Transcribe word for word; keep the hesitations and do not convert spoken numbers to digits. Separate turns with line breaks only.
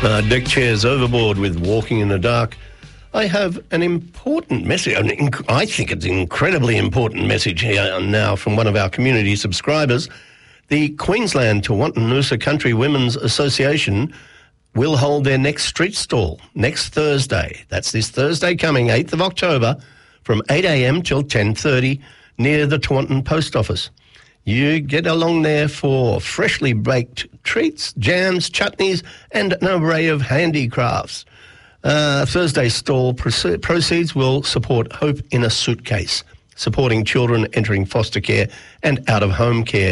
Uh, deck chairs overboard with Walking in the Dark. I have an important message. I think it's an incredibly important message here now from one of our community subscribers. The Queensland Tawantinnusa Country Women's Association will hold their next street stall next Thursday. That's this Thursday coming, eighth of October, from eight a.m. till ten thirty near the Tawantin Post Office. You get along there for freshly baked treats, jams, chutneys, and an array of handicrafts. Uh, Thursday's stall proceeds will support Hope in a Suitcase, supporting children entering foster care and out-of-home care.